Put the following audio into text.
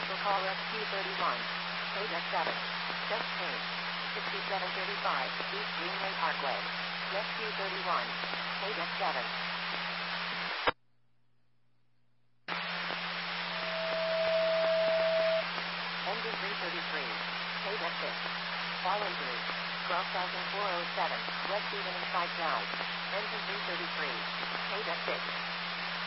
Cancel call SQ31. Page 7. Just change. 6735 East Greenway Parkway. SQ31. Page 7. Engine 333. Page 6. Follow through. 12,407. West Evening Side Drive. Engine 333. Page 6.